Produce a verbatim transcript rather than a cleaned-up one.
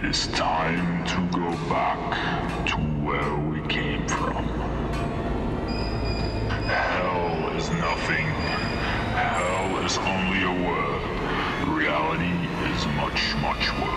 is time to go back to where we came from. Hell is nothing. Hell is only a word. Reality is much, much worse.